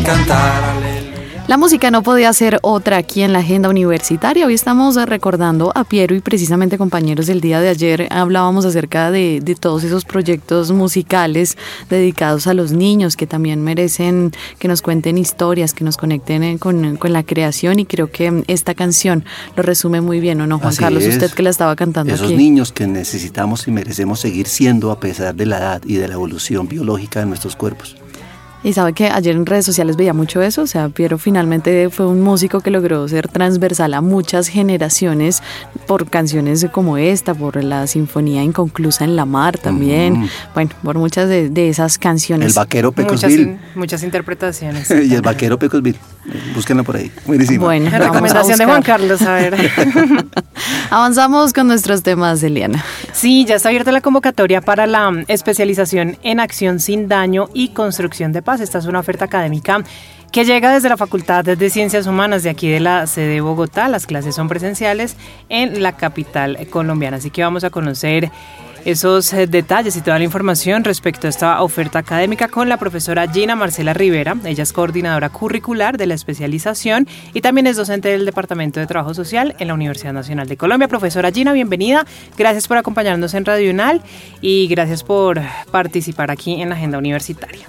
cantar, aleluya. La música no podía ser otra aquí en la agenda universitaria. Hoy estamos recordando a Piero y precisamente, compañeros, el día de ayer hablábamos acerca de todos esos proyectos musicales dedicados a los niños que también merecen que nos cuenten historias, que nos conecten con la creación, y creo que esta canción lo resume muy bien, ¿o no, Juan Carlos? Usted que la estaba cantando esos aquí. Esos niños que necesitamos y merecemos seguir siendo a pesar de la edad y de la evolución biológica de nuestros cuerpos. Y sabe que ayer en redes sociales veía mucho eso, o sea, Piero finalmente fue un músico que logró ser transversal a muchas generaciones por canciones como esta, por la Sinfonía Inconclusa en la Mar también, bueno, por muchas de esas canciones. El Vaquero Pecosville. Muchas interpretaciones. Y el Vaquero Pecosville, búsquenla por ahí, buenísima. Bueno, la recomendación de Juan Carlos, a ver. Avanzamos con nuestros temas, Eliana. Sí, ya está abierta la convocatoria para la especialización en acción sin daño y construcción de paz. Esta es una oferta académica que llega desde la Facultad de Ciencias Humanas de aquí de la sede de Bogotá. Las clases son presenciales en la capital colombiana, así que vamos a conocer esos detalles y toda la información respecto a esta oferta académica con la profesora Gina Marcela Rivera. Ella es coordinadora curricular de la especialización y también es docente del Departamento de Trabajo Social en la Universidad Nacional de Colombia. Profesora Gina, bienvenida. Gracias por acompañarnos en Radio UNAL y gracias por participar aquí en la agenda universitaria.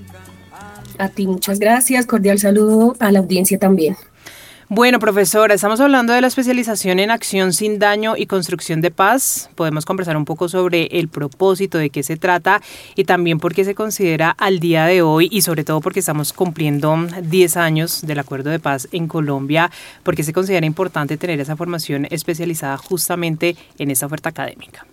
A ti muchas gracias, cordial saludo a la audiencia también. Bueno, profesora, estamos hablando de la especialización en acción sin daño y construcción de paz. Podemos conversar un poco sobre el propósito, de qué se trata y también por qué se considera al día de hoy y sobre todo porque estamos cumpliendo 10 años del Acuerdo de Paz en Colombia, por qué se considera importante tener esa formación especializada justamente en esta oferta académica.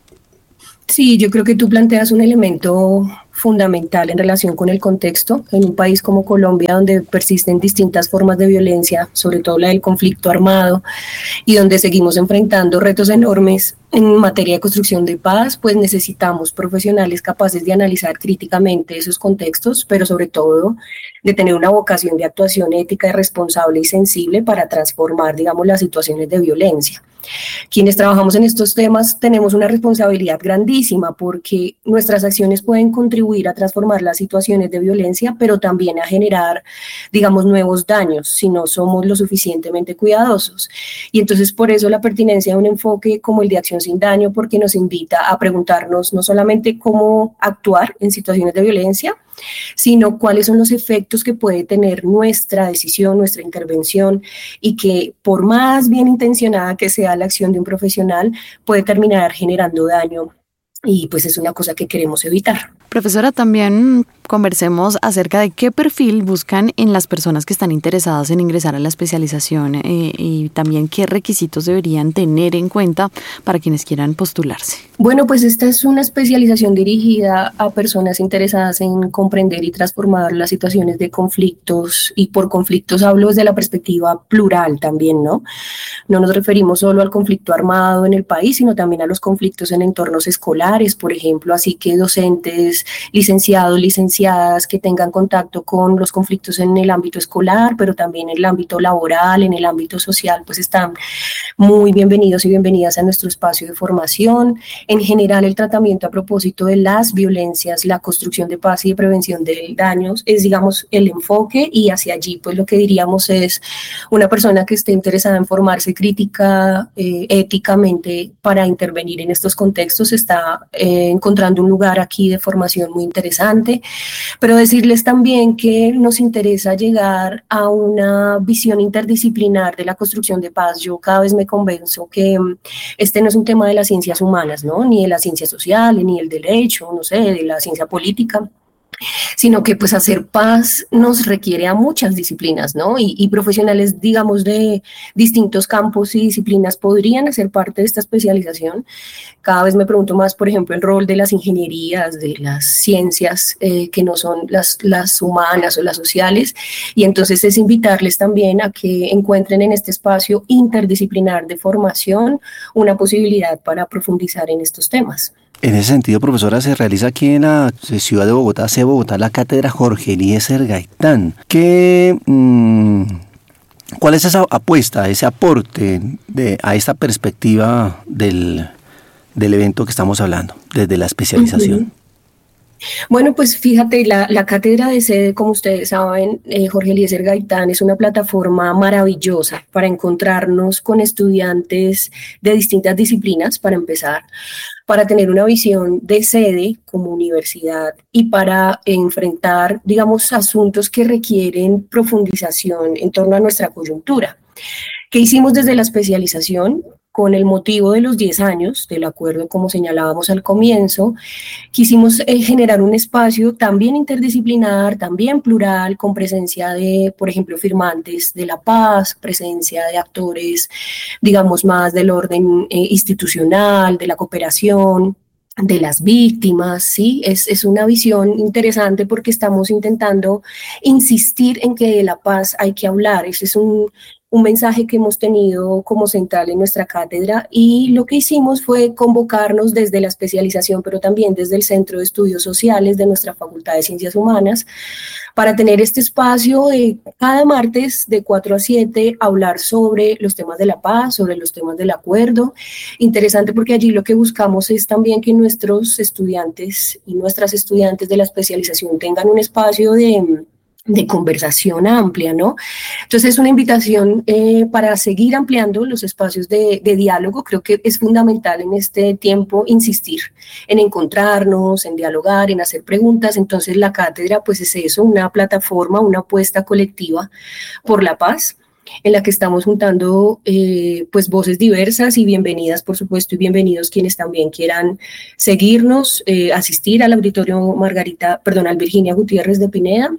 Sí, yo creo que tú planteas un elemento fundamental en relación con el contexto en un país como Colombia, donde persisten distintas formas de violencia, sobre todo la del conflicto armado, y donde seguimos enfrentando retos enormes en materia de construcción de paz. Pues necesitamos profesionales capaces de analizar críticamente esos contextos, pero sobre todo de tener una vocación de actuación ética y responsable y sensible para transformar, digamos, las situaciones de violencia. Quienes trabajamos en estos temas tenemos una responsabilidad grandísima porque nuestras acciones pueden contribuir a transformar las situaciones de violencia, pero también a generar, digamos, nuevos daños si no somos lo suficientemente cuidadosos. Y entonces por eso la pertinencia de un enfoque como el de acción sin daño, porque nos invita a preguntarnos no solamente cómo actuar en situaciones de violencia, sino cuáles son los efectos que puede tener nuestra decisión, nuestra intervención, y que por más bien intencionada que sea la acción de un profesional, puede terminar generando daño, y pues es una cosa que queremos evitar. Profesora, también conversemos acerca de qué perfil buscan en las personas que están interesadas en ingresar a la especialización y también qué requisitos deberían tener en cuenta para quienes quieran postularse. Bueno, pues esta es una especialización dirigida a personas interesadas en comprender y transformar las situaciones de conflictos, y por conflictos hablo desde la perspectiva plural también, ¿no? No nos referimos solo al conflicto armado en el país, sino también a los conflictos en entornos escolares, por ejemplo, así que docentes, licenciados, licenciadas que tengan contacto con los conflictos en el ámbito escolar, pero también en el ámbito laboral, en el ámbito social, pues están muy bienvenidos y bienvenidas a nuestro espacio de formación. En general, el tratamiento a propósito de las violencias, la construcción de paz y de prevención de daños es, digamos, el enfoque, y hacia allí, pues lo que diríamos es una persona que esté interesada en formarse crítica, éticamente, para intervenir en estos contextos, está encontrando un lugar aquí de formación muy interesante, pero decirles también que nos interesa llegar a una visión interdisciplinar de la construcción de paz. Yo cada vez me convenzo que este no es un tema de las ciencias humanas, ¿no? Ni de las ciencias sociales, ni el derecho, no sé, de la ciencia política, sino que pues hacer paz nos requiere a muchas disciplinas, ¿no? Y profesionales, digamos, de distintos campos y disciplinas podrían hacer parte de esta especialización. Cada vez me pregunto más, por ejemplo, el rol de las ingenierías, de las ciencias que no son las humanas o las sociales, y entonces es invitarles también a que encuentren en este espacio interdisciplinar de formación una posibilidad para profundizar en estos temas. En ese sentido, profesora, se realiza aquí en la ciudad de Bogotá, sede Bogotá, la cátedra Jorge Eliezer Gaitán. ¿Cuál es esa apuesta, ese aporte a esta perspectiva del evento que estamos hablando, desde la especialización? Bueno, pues fíjate, la cátedra de sede, como ustedes saben, Jorge Eliezer Gaitán, es una plataforma maravillosa para encontrarnos con estudiantes de distintas disciplinas, para empezar, para tener una visión de sede como universidad y para enfrentar, digamos, asuntos que requieren profundización en torno a nuestra coyuntura. ¿Qué hicimos desde la especialización? Con el motivo de los 10 años del acuerdo, como señalábamos al comienzo, quisimos generar un espacio también interdisciplinar, también plural, con presencia de, por ejemplo, firmantes de la paz, presencia de actores, digamos, más del orden institucional, de la cooperación, de las víctimas, ¿sí? Es una visión interesante porque estamos intentando insistir en que de la paz hay que hablar. Ese es un mensaje que hemos tenido como central en nuestra cátedra, y lo que hicimos fue convocarnos desde la especialización, pero también desde el Centro de Estudios Sociales de nuestra Facultad de Ciencias Humanas, para tener este espacio de cada martes de 4 a 7, hablar sobre los temas de la paz, sobre los temas del acuerdo. Interesante porque allí lo que buscamos es también que nuestros estudiantes y nuestras estudiantes de la especialización tengan un espacio de conversación amplia, ¿no? Entonces es una invitación para seguir ampliando los espacios de diálogo. Creo que es fundamental en este tiempo insistir en encontrarnos, en dialogar, en hacer preguntas. Entonces la cátedra pues es eso, una plataforma, una apuesta colectiva por la paz, en la que estamos juntando pues voces diversas, y bienvenidas, por supuesto, y bienvenidos quienes también quieran seguirnos, asistir al auditorio al Virginia Gutiérrez de Pineda,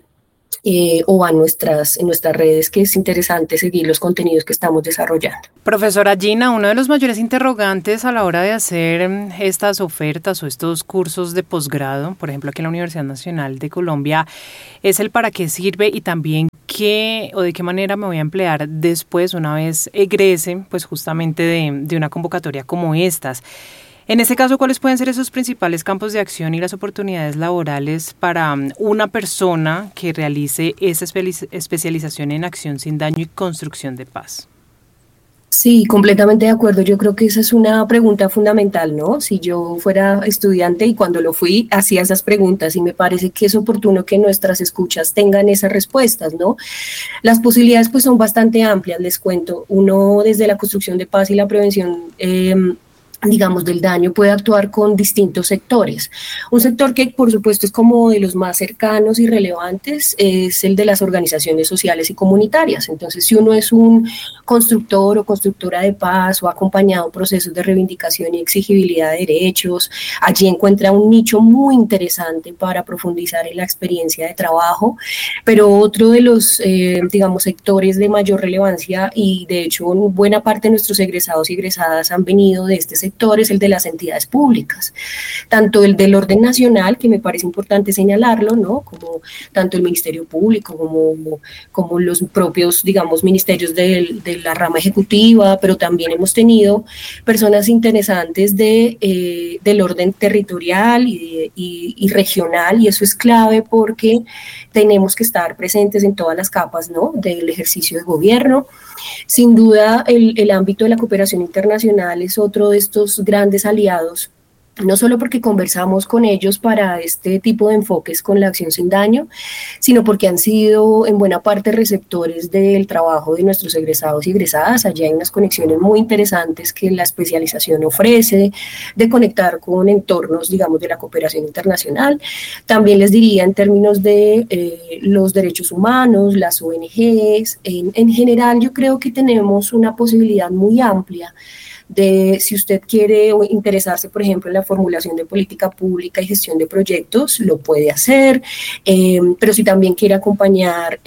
o en nuestras redes, que es interesante seguir los contenidos que estamos desarrollando. Profesora Gina, uno de los mayores interrogantes a la hora de hacer estas ofertas o estos cursos de posgrado, por ejemplo aquí en la Universidad Nacional de Colombia, es el para qué sirve y también qué o de qué manera me voy a emplear después, una vez egrese, pues justamente de una convocatoria como estas. En este caso, ¿cuáles pueden ser esos principales campos de acción y las oportunidades laborales para una persona que realice esa especialización en acción sin daño y construcción de paz? Sí, completamente de acuerdo. Yo creo que esa es una pregunta fundamental, ¿no? Si yo fuera estudiante y cuando lo fui, hacía esas preguntas, y me parece que es oportuno que nuestras escuchas tengan esas respuestas, ¿no? Las posibilidades pues son bastante amplias, les cuento. Uno, desde la construcción de paz y la prevención digamos, del daño, puede actuar con distintos sectores. Un sector que, por supuesto, es como de los más cercanos y relevantes, es el de las organizaciones sociales y comunitarias. Entonces, si uno es un constructor o constructora de paz o ha acompañado procesos de reivindicación y exigibilidad de derechos, allí encuentra un nicho muy interesante para profundizar en la experiencia de trabajo. Pero otro de los, digamos, sectores de mayor relevancia, y de hecho buena parte de nuestros egresados y egresadas han venido de este sector, es el de las entidades públicas, tanto el del orden nacional, que me parece importante señalarlo, ¿no? Como tanto el Ministerio Público como los propios, digamos, ministerios de la rama ejecutiva, pero también hemos tenido personas interesantes del orden territorial y regional, y eso es clave porque tenemos que estar presentes en todas las capas, ¿no?, del ejercicio de gobierno. Sin duda, el ámbito de la cooperación internacional es otro de estos grandes aliados, no solo porque conversamos con ellos para este tipo de enfoques con la acción sin daño, sino porque han sido en buena parte receptores del trabajo de nuestros egresados y egresadas. Allí hay unas conexiones muy interesantes que la especialización ofrece, de conectar con entornos, digamos, de la cooperación internacional. También les diría en términos de los derechos humanos, las ONGs, en general yo creo que tenemos una posibilidad muy amplia de, si usted quiere interesarse, por ejemplo, en la formulación de política pública y gestión de proyectos, lo puede hacer, pero si también quiere acompañar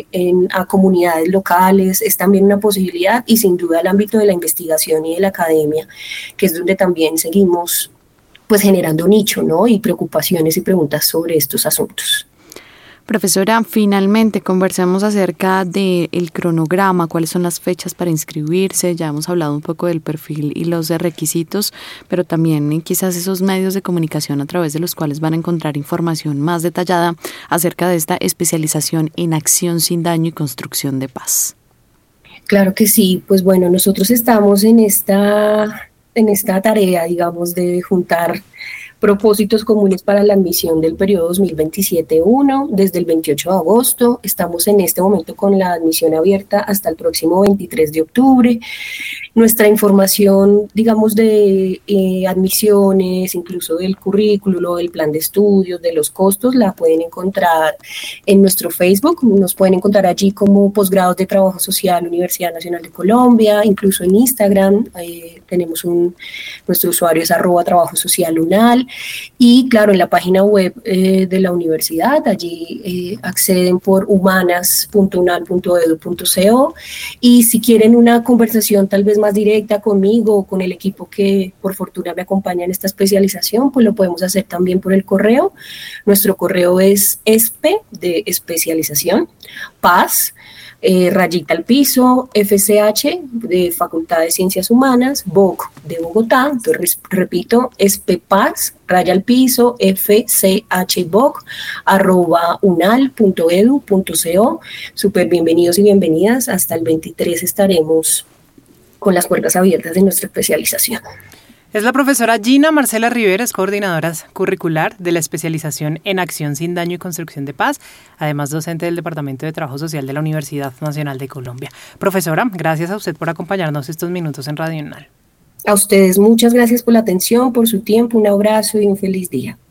a comunidades locales, es también una posibilidad, y sin duda el ámbito de la investigación y de la academia, que es donde también seguimos pues generando nicho, ¿no?, y preocupaciones y preguntas sobre estos asuntos. Profesora, finalmente conversamos acerca del cronograma, cuáles son las fechas para inscribirse. Ya hemos hablado un poco del perfil y los requisitos, pero también quizás esos medios de comunicación a través de los cuales van a encontrar información más detallada acerca de esta especialización en acción sin daño y construcción de paz. Claro que sí, pues bueno, nosotros estamos en esta tarea, digamos, de juntar Propósitos comunes para la admisión del periodo 2027-1, desde el 28 de agosto. Estamos en este momento con la admisión abierta hasta el próximo 23 de octubre. Nuestra información, digamos, de admisiones, incluso del currículo, del plan de estudios, de los costos, la pueden encontrar en nuestro Facebook. Nos pueden encontrar allí como Posgrados de Trabajo Social, Universidad Nacional de Colombia, incluso en Instagram. Tenemos nuestro usuario es @trabajosocialunal. Y claro, en la página web de la universidad, allí acceden por humanas.unal.edu.co, y si quieren una conversación tal vez más directa conmigo o con el equipo que por fortuna me acompaña en esta especialización, pues lo podemos hacer también por el correo. Nuestro correo es espe de especialización, paz, rayita al piso, FCH de Facultad de Ciencias Humanas, BOC de Bogotá. Entonces repito, espepaz, raya al piso, FCHBOC, @unal.edu.co. Súper bienvenidos y bienvenidas. Hasta el 23 estaremos con las puertas abiertas de nuestra especialización. Es la profesora Gina Marcela Rivera, es coordinadora curricular de la especialización en Acción sin Daño y Construcción de Paz, además docente del Departamento de Trabajo Social de la Universidad Nacional de Colombia. Profesora, gracias a usted por acompañarnos estos minutos en Radio UNAL. A ustedes muchas gracias por la atención, por su tiempo, un abrazo y un feliz día.